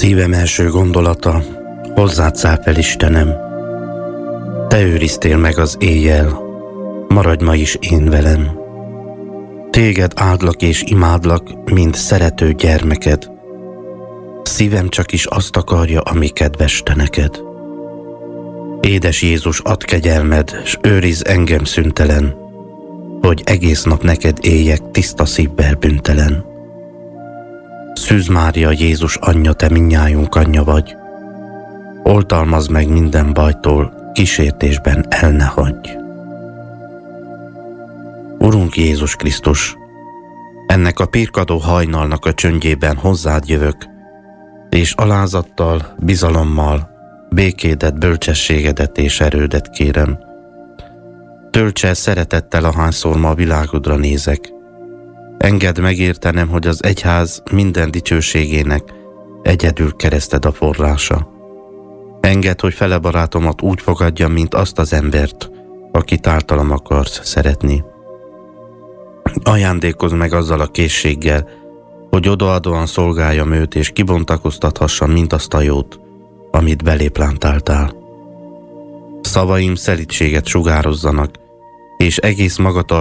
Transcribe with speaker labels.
Speaker 1: Szívem első gondolata, hozzád száll fel, Istenem. Te őriztél meg az éjjel, maradj ma is én velem. Téged áldlak és imádlak, mint szerető gyermeked. Szívem csak is azt akarja, ami kedves te neked. Édes Jézus, add kegyelmed, s őrizz engem szüntelen, hogy egész nap neked éljek tiszta szívvel bűntelen. Szűz Mária, Jézus anyja, te mindnyájunk anyja vagy. Oltalmazd meg minden bajtól, kísértésben el ne hagyj. Urunk Jézus Krisztus, ennek a pirkadó hajnalnak a csöndjében hozzád jövök, és alázattal, bizalommal, békédet, bölcsességedet és erődet kérem. Tölts el szeretettel, ahányszor ma a világodra nézek. Engedd megértenem, hogy az egyház minden dicsőségének egyedül kereszted a forrása. Engedd, hogy fele barátomat úgy fogadjam, mint azt az embert, akit általam akarsz szeretni. Ajándékozz meg azzal a készséggel, hogy odaadóan szolgáljam őt, és kibontakoztathassam mindazt a jót, amit beléplántáltál. Szavaim szelídséget sugározzanak, és egész magatartásom